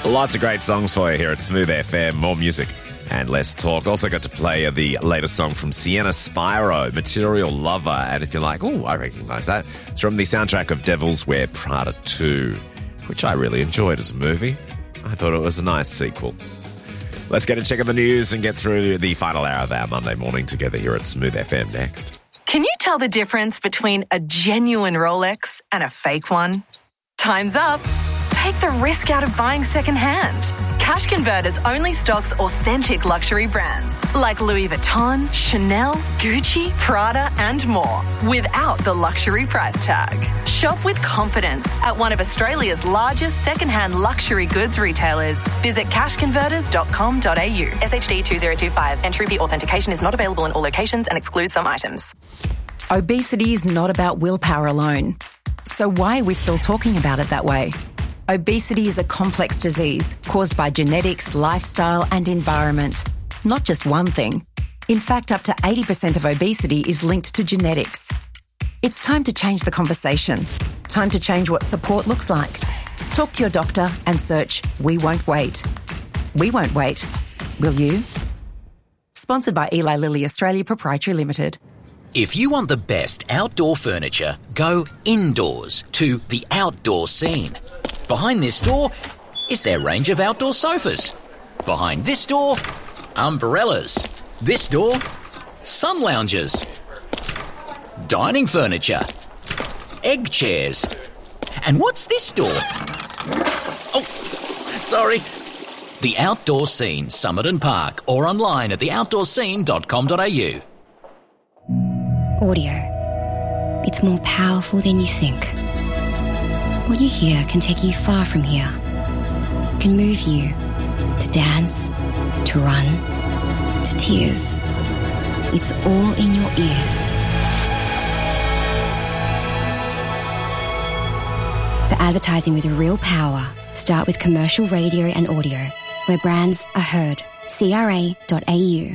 Lots of great songs for you here at Smooth FM. More music and less talk. Also got to play the latest song from Sienna Spyro, Material Lover. And if you're like, oh, I recognise that, it's from the soundtrack of Devil's Wear Prada 2, which I really enjoyed as a movie. I thought it was a nice sequel. Let's get a check of the news and get through the final hour of our Monday morning together here at Smooth FM next. Can you tell the difference between a genuine Rolex and a fake one? Time's up. Take the risk out of buying secondhand. Cash Converters only stocks authentic luxury brands like Louis Vuitton, Chanel, Gucci, Prada, and more without the luxury price tag. Shop with confidence at one of Australia's largest secondhand luxury goods retailers. Visit cashconverters.com.au. SHD 2025. Entry fee authentication is not available in all locations and excludes some items. Obesity is not about willpower alone. So why are we still talking about it that way? Obesity is a complex disease caused by genetics, lifestyle, and environment. Not just one thing. In fact, up to 80% of obesity is linked to genetics. It's time to change the conversation. Time to change what support looks like. Talk to your doctor and search We Won't Wait. We won't wait. Will you? Sponsored by Eli Lilly Australia Proprietary Limited. If you want the best outdoor furniture, go indoors to the Outdoor Scene. Behind this door is their range of outdoor sofas. Behind this door, umbrellas. This door, sun loungers. Dining furniture. Egg chairs. And what's this door? Oh, sorry. The Outdoor Scene, Summit and Park, or online at theoutdoorscene.com.au. Audio. It's more powerful than you think. What you hear can take you far from here. It can move you to dance, to run, to tears. It's all in your ears. For advertising with real power, start with commercial radio and audio, where brands are heard. CRA.au.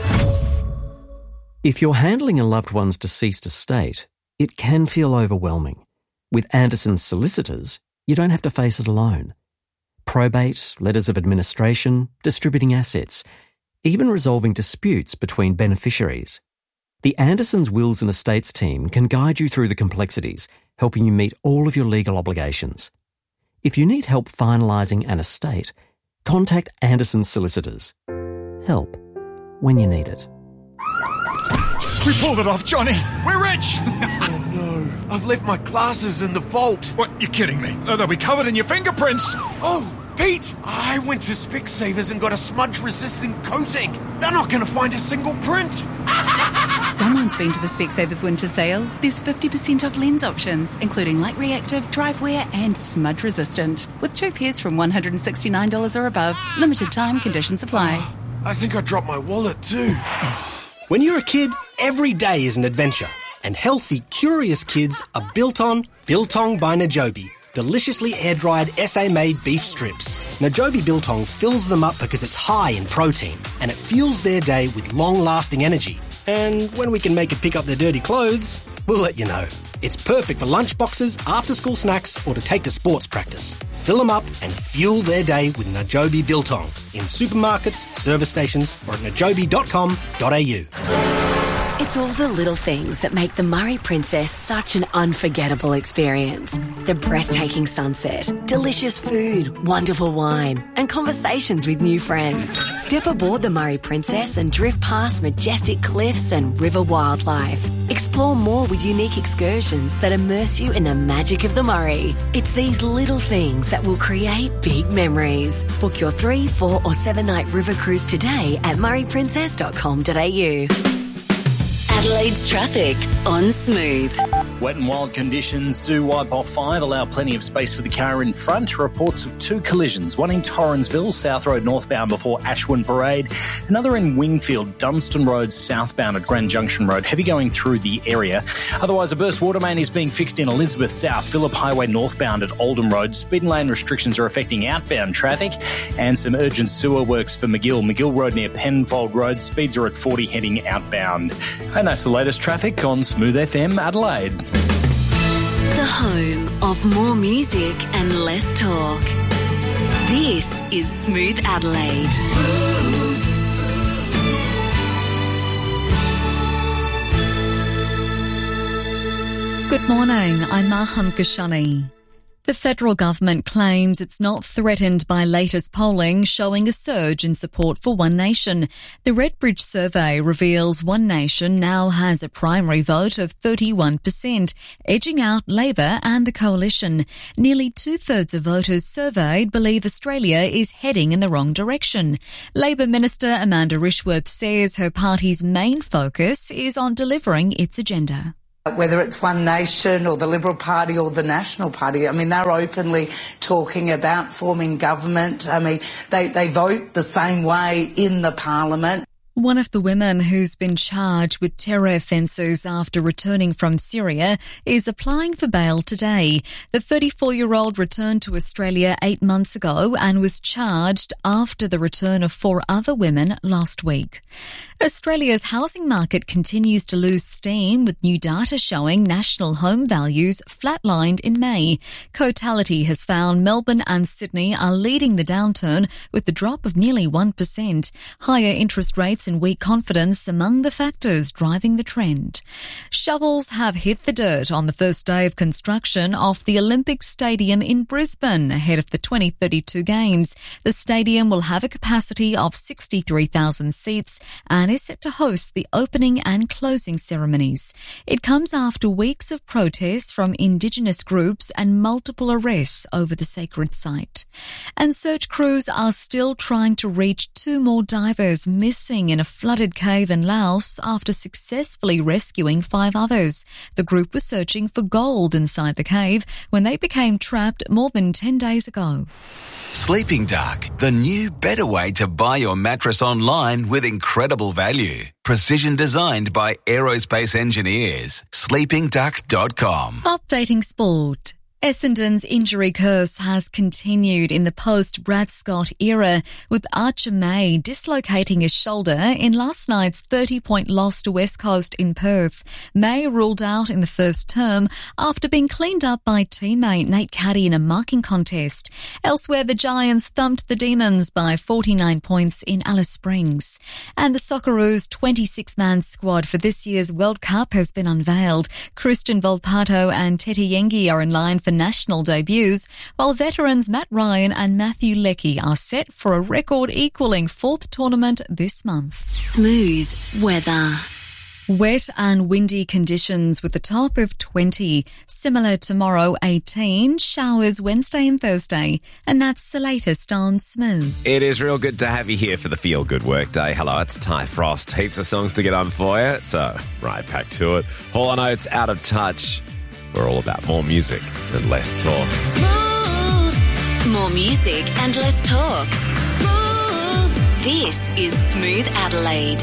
If you're handling a loved one's deceased estate, it can feel overwhelming. With Anderson's solicitors, you don't have to face it alone. Probate, letters of administration, distributing assets, even resolving disputes between beneficiaries. The Anderson's Wills and Estates team can guide you through the complexities, helping you meet all of your legal obligations. If you need help finalising an estate, contact Anderson's solicitors. Help when you need it. We pulled it off, Johnny. We're rich. Oh, no. I've left my glasses in the vault. What? You're kidding me. They'll be covered in your fingerprints. Oh, Pete, I went to Specsavers and got a smudge-resistant coating. They're not going to find a single print. Someone's been to the Specsavers winter sale. There's 50% off lens options, including light reactive, drive wear and smudge resistant. With 2 pairs from $169 or above. Limited time, conditions apply. I think I dropped my wallet too. When you're a kid, every day is an adventure. And healthy, curious kids are built on Biltong by Najobi. Deliciously air-dried SA-made beef strips. Najobi Biltong fills them up because it's high in protein and it fuels their day with long-lasting energy. And when we can make it pick up their dirty clothes, we'll let you know. It's perfect for lunchboxes, after-school snacks or to take to sports practice. Fill them up and fuel their day with Najobi Biltong in supermarkets, service stations or at najobi.com.au. It's all the little things that make the Murray Princess such an unforgettable experience. The breathtaking sunset, delicious food, wonderful wine, and conversations with new friends. Step aboard the Murray Princess and drift past majestic cliffs and river wildlife. Explore more with unique excursions that immerse you in the magic of the Murray. It's these little things that will create big memories. Book your 3, 4 or 7 night river cruise today at murrayprincess.com.au. Adelaide's traffic on Smooth. Wet and wild conditions do wipe off 5, allow plenty of space for the car in front. Reports of 2 collisions, one in Torrensville, South Road northbound before Ashwin Parade, another in Wingfield, Dunstan Road southbound at Grand Junction Road, heavy going through the area. Otherwise, a burst water main is being fixed in Elizabeth South, Phillip Highway northbound at Oldham Road. Speed and lane restrictions are affecting outbound traffic, and some urgent sewer works for McGill Road near Penfold Road. Speeds are at 40 heading outbound. And that's the latest traffic on Smooth FM Adelaide. The home of more music and less talk. This is Smooth Adelaide. Good morning, I'm Maham Kashani. The federal government claims it's not threatened by latest polling showing a surge in support for One Nation. The Redbridge survey reveals One Nation now has a primary vote of 31%, edging out Labor and the Coalition. Nearly two-thirds of voters surveyed believe Australia is heading in the wrong direction. Labor Minister Amanda Rishworth says her party's main focus is on delivering its agenda. Whether it's One Nation or the Liberal Party or the National Party, I mean, they're openly talking about forming government. I mean, they vote the same way in the Parliament. One of the women who's been charged with terror offences after returning from Syria is applying for bail today. The 34-year-old returned to Australia 8 months ago and was charged after the return of 4 other women last week. Australia's housing market continues to lose steam, with new data showing national home values flatlined in May. Cotality has found Melbourne and Sydney are leading the downturn, with the drop of nearly 1%. Higher interest rates and weak confidence among the factors driving the trend. Shovels have hit the dirt on the first day of construction of the Olympic Stadium in Brisbane ahead of the 2032 Games. The stadium will have a capacity of 63,000 seats and is set to host the opening and closing ceremonies. It comes after weeks of protests from Indigenous groups and multiple arrests over the sacred site. And search crews are still trying to reach 2 more divers missing in a flooded cave in Laos after successfully rescuing 5 others. The group was searching for gold inside the cave when they became trapped more than 10 days ago. Sleeping Dark, the new, better way to buy your mattress online with incredible value. Precision designed by aerospace engineers. sleepingduck.com. Updating sport. Essendon's injury curse has continued in the post-Brad Scott era, with Archer May dislocating his shoulder in last night's 30-point loss to West Coast in Perth. May ruled out in the first term after being cleaned up by teammate Nate Caddy in a marking contest. Elsewhere, the Giants thumped the Demons by 49 points in Alice Springs. And the Socceroos' 26-man squad for this year's World Cup has been unveiled. Christian Volpato and Tete Yengi are in line for national debuts, while veterans Matt Ryan and Matthew Leckie are set for a record-equalling 4th tournament this month. Smooth weather. Wet and windy conditions with a top of 20. Similar tomorrow, 18. Showers Wednesday and Thursday. And that's the latest on Smooth. It is real good to have you here for the Feel Good Workday. Hello, it's Ty Frost. Heaps of songs to get on for you, so right back to it. Hall & Oates, Out of Touch. We're all about more music and less talk. Smooth. More music and less talk. Smooth. This is Smooth Adelaide.